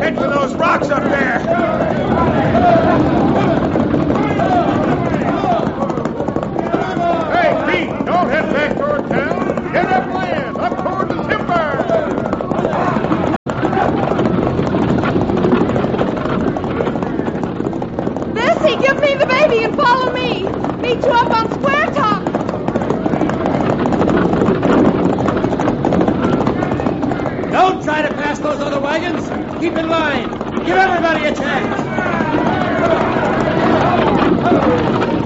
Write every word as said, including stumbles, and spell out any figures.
Head for those rocks up there. Hey, Pete, don't head back toward town. Get upland, up toward the timber. Bessie, give me the baby and follow me. Meet you up on Square Top. Don't try to pass those other wagons. Keep in line. Give everybody a chance.